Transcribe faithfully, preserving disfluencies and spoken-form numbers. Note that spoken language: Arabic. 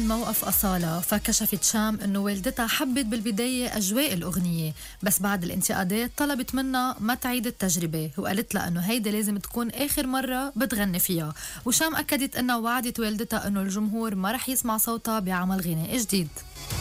من موقف أصالة، فكشفت شام إنه والدتها حبت بالبداية أجواء الأغنية، بس بعد الانتقادات طلبت منها ما تعيد التجربة، وقالت لها إنه هيدا لازم تكون آخر مرة بتغني فيها. وشام أكدت إنها وعدت والدتها إنه الجمهور ما رح يسمع صوتها بعمل غنائي جديد.